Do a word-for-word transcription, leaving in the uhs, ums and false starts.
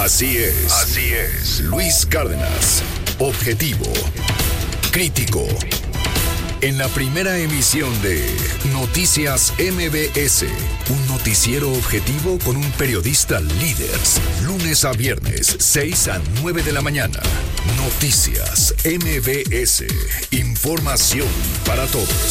Así es. Así es. Luis Cárdenas. Objetivo. Crítico. En la primera emisión de Noticias M B S, un noticiero objetivo con un periodista líder. Lunes a viernes, seis a nueve de la mañana. Noticias M B S. Información para todos.